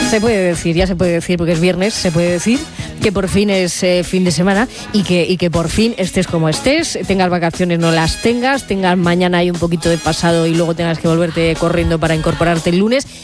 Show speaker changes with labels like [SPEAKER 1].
[SPEAKER 1] Se puede decir, ya se puede decir, porque es viernes, se puede decir que por fin es fin de semana y que por fin estés como estés, tengas vacaciones, no las tengas mañana hay un poquito de pasado y luego tengas que volverte corriendo para incorporarte el lunes,